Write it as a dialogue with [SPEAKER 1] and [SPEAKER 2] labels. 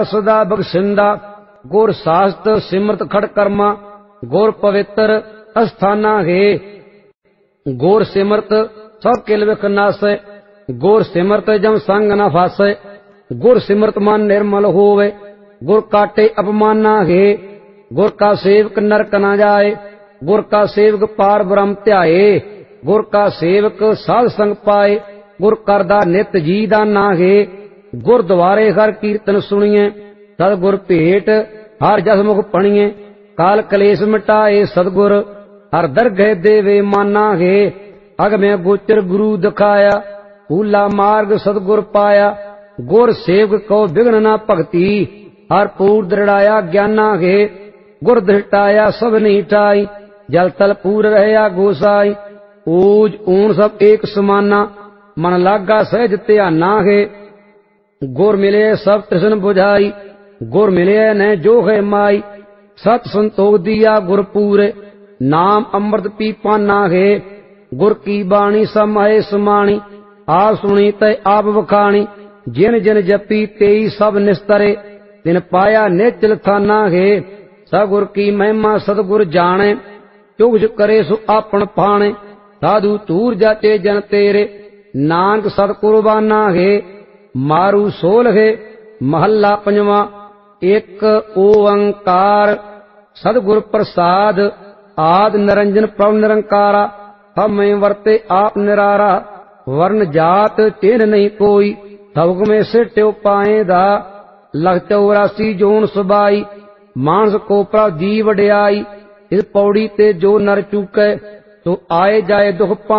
[SPEAKER 1] सदा बख्शिंदा गुर सास्त सिमरत खड़ कर्मा गुर पवित्र अस्थाना है। गुर सिमरत सब किल विख नासै गुर सिमरत जम संग न फासै। गुर सिमरत मन निर्मल होवे गुर काटे अपमाना है। गुर का सेवक नरक न जाए गुर का सेवक पार ब्रह्म ध्याए। गुर का सेवक साध संग पाए गुर करदा नित जी दाना है। गुर द्वारे हर कीर्तन सुनिए सतगुर भेट हर जस मुख पणिए। काल कलेश मिटाए सतगुर हर दरगह देवे माना है। अग में गोचर गुरु दिखाया भूला मार्ग सतगुर पाया। गुर सेवक को विघ्न न भगति हर पूर दृढ़ाया ज्ञाना है। गुर दृष्टाया सब नहीं टाई जल तल पूर रहया गोसाई। ऊज ऊन सब एक समाना मन लागा सहज ध्याना है। गुर मिले सब तृष्ण बुझाई गुर मिले न जो है माई। सत संतोख दिया गुर पूरे नाम अमृत पी पाना है। गुर की बाणी समाए समाणी आप सुनी तय आप बखानी। जिन जिन जपी तेई सब निस्तरे तिन पाया निचल थाना है। सगुर की महिमा सतगुर जाने चुगज करे सो आपन पाने। साधु तूर जाते जन तेरे नानक सत कुर्बाना है। मारू सोल है महला पंजवा एक ओंकार सतगुर प्रसाद आद निरंजन प्रभु निरंकारा। हमें वर्ते आप निरारा वर्ण जात चिन्ह नहीं कोई। थवक में सिट्यो पाएदा लख 84 जोन सुबाई। मानस को प्रभ दी वड्याई इस पौड़ी ते जो नर चूकै तो आए जाए दुख पा